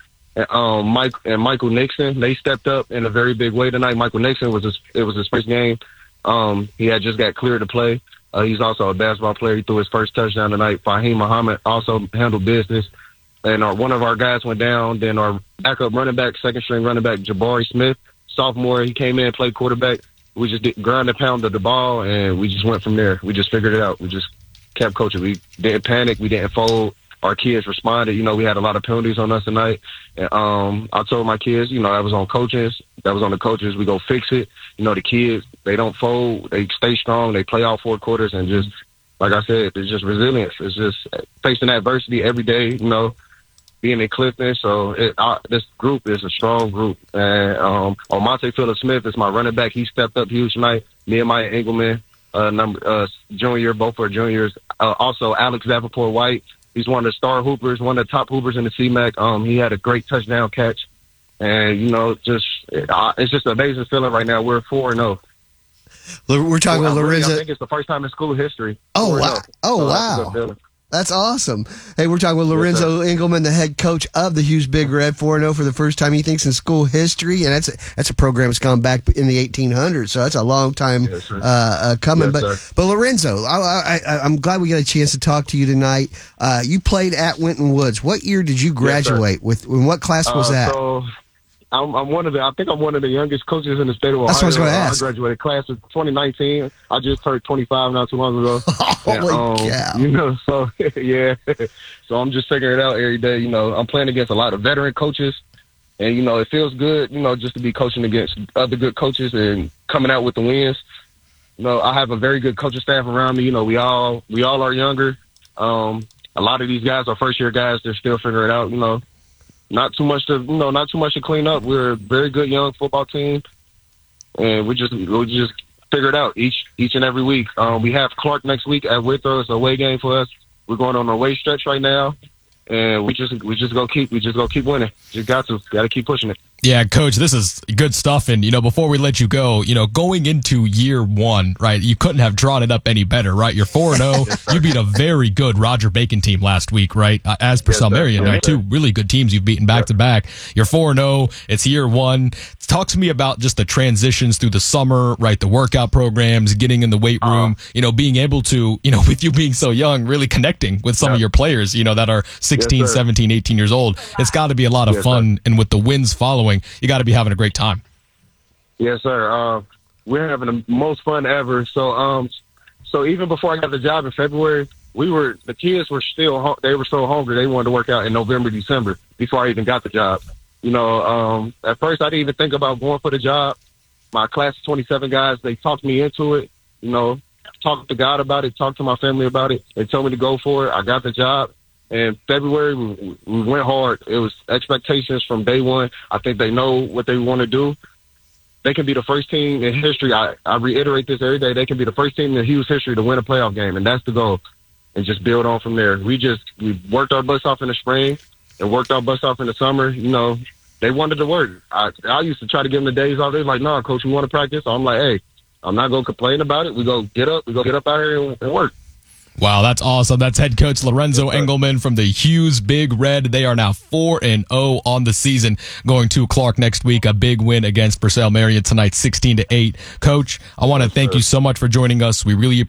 Michael Nixon, they stepped up in a very big way tonight. Michael Nixon was his first game. He had just got cleared to play. He's also a basketball player. He threw his first touchdown tonight. Fahim Muhammad also handled business. And one of our guys went down. Then our backup running back, second string running back, Jabari Smith, sophomore, he came in and played quarterback. We just did ground and pound the ball, and we just went from there. We just figured it out. We just kept coaching. We didn't panic. We didn't fold. Our kids responded. We had a lot of penalties on us tonight. And, I told my kids, that was on coaches. That was on the coaches. We go fix it. The kids, they don't fold. They stay strong. They play all 4 quarters. And just, like I said, it's just resilience. It's just facing adversity every day, being in Clifton. So this group is a strong group. And Monte Phillip Smith is my running back. He stepped up huge tonight. Nehemiah Engelman, junior, both are juniors. Also, Alex Davenport White. He's one of the star hoopers, one of the top hoopers in the CMAC. He had a great touchdown catch. And, it's just an amazing feeling right now. We're 4-0. We're talking about Lorenzo. I think it's the first time in school history. Oh, wow. Oh, wow. That's awesome. Hey, we're talking with Lorenzo Engelman, the head coach of the Hughes Big Red, 4-0 for the first time, he thinks, in school history. And that's a program that's gone back in the 1800s, so that's a long time coming. But Lorenzo, I'm glad we got a chance to talk to you tonight. You played at Winton Woods. What year did you graduate with? In what class was that? So I'm one of the youngest coaches in the state of Ohio. That's what I was going to ask. I graduated class of 2019. I just turned 25 not too long ago. Holy cow. So yeah. So I'm just figuring it out every day. I'm playing against a lot of veteran coaches, and it feels good, just to be coaching against other good coaches and coming out with the wins. I have a very good coaching staff around me. We all are younger. A lot of these guys are first year guys. They're still figuring it out. Not too much to clean up. We're a very good young football team, and we just figure it out each and every week. We have Clark next week at Withrow. It's a away game for us. We're going on a away stretch right now, and we just go keep winning. Just got to keep pushing it. Yeah, Coach, this is good stuff. And, before we let you go, going into year 1, right, you couldn't have drawn it up any better, right? You're 4-0. You beat a very good Roger Bacon team last week, right? As Purcell Marion, right? 2 really good teams you've beaten back to back. You're 4-0. It's year 1. Talk to me about just the transitions through the summer, right? The workout programs, getting in the weight room, being able to, with you being so young, really connecting with some of your players, that are 16, 17, 18 years old. It's got to be a lot of fun. And with the wins following, you got to be having a great time. Yes, sir. We're having the most fun ever. So So even before I got the job in February, the kids were still, they were so hungry. They wanted to work out in November, December before I even got the job. You know, at first I didn't even think about going for the job. My class of 27 guys, they talked me into it, you know, talked to God about it, talked to my family about it. They told me to go for it. I got the job. In February, we went hard. It was expectations from day one. I think they know what they want to do. They can be the first team in history. I reiterate this every day. They can be the first team in Hughes history to win a playoff game, and that's the goal. And just build on from there. We worked our butts off in the spring and worked our butts off in the summer. You know, they wanted to work. I used to try to give them the days off. They was like, "No, coach, we want to practice." So I'm like, "Hey, I'm not going to complain about it. We go get up out here and work." Wow, that's awesome. That's head coach Lorenzo Engelman from the Hughes Big Red. They are now 4-0 on the season, going to Clark next week. A big win against Purcell Marion tonight, 16-8. Coach, I want to thank you so much for joining us. We really